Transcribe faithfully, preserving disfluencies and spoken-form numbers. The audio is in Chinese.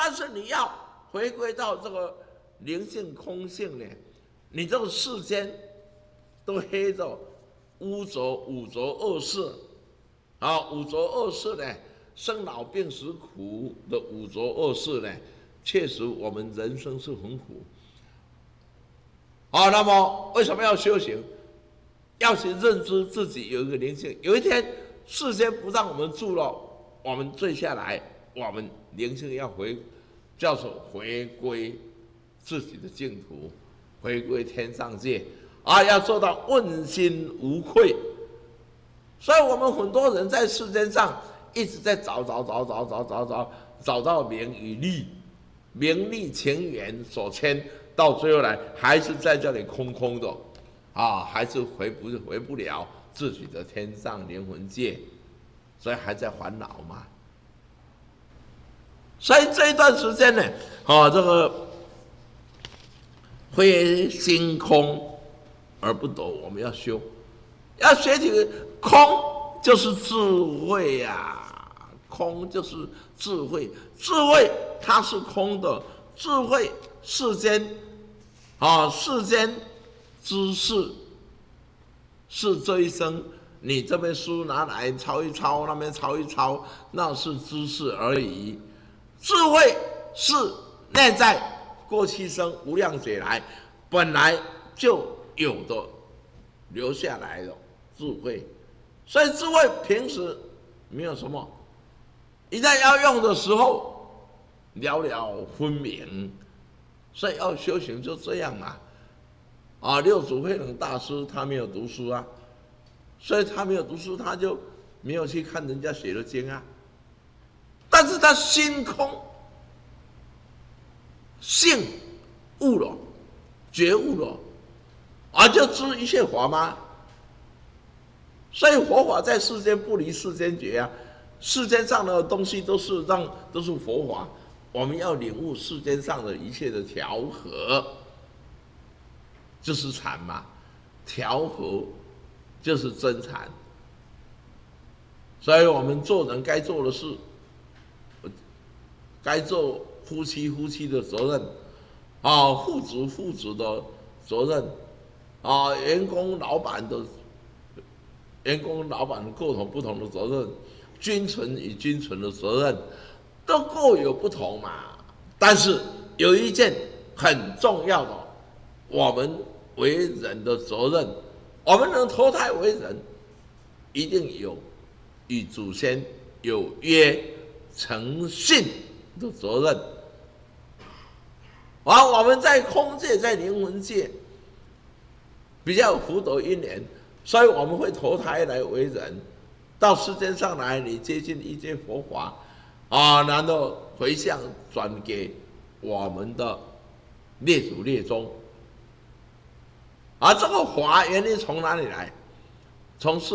但是你要回归到这个灵性空性呢，你这个世间都黑着污浊五浊恶世啊，五浊恶世呢，生老病死苦的五浊恶世呢，确实我们人生是很苦啊。那么为什么要修行？要去认知自己有一个灵性，有一天世间不让我们住了，我们坠下来，我们灵性要回，叫做回归自己的净土，回归天上界啊，要做到问心无愧。所以我们很多人在世间上一直在找找找找找找找，找到名与利，名利情缘所牵，到最后来还是在这里空空的，啊，还是回不回不了自己的天上灵魂界，所以还在烦恼嘛。所以这一段时间呢，啊，这个灰心空而不斗，我们要修，要学起空就是智慧呀、啊，空就是智慧，智慧它是空的，智慧世间啊，世间知识是这一生，你这本书拿来抄一抄，那边抄一抄，那是知识而已。智慧是内在过去生无量劫来本来就有的留下来的智慧，所以智慧平时没有什么，一旦要用的时候了了分明，所以要修行就这样嘛。啊，六祖慧能大师他没有读书啊，所以他没有读书，他就没有去看人家写的经啊。但是他心空，性悟了，觉悟了，啊，就知一切法吗？所以佛法在世间不离世间觉啊，世间上的东西都是让都是佛法，我们要领悟世间上的一切的调和，就是禅嘛，调和就是真禅。所以我们做人该做的事，该做夫妻夫妻的责任，啊，父子父子的责任，啊，员工老板的员工老板各种不同的责任，君臣与君臣的责任，都各有不同嘛。但是有一件很重要的，我们为人的责任，我们能投胎为人，一定有与祖先有约诚信的责任。而我们在空界，在灵魂界比较有福德因缘，所以我们会投胎来为人，到世间上来，你接近一切佛法啊，然后回向转给我们的列祖列宗。而这个法原理从哪里来？从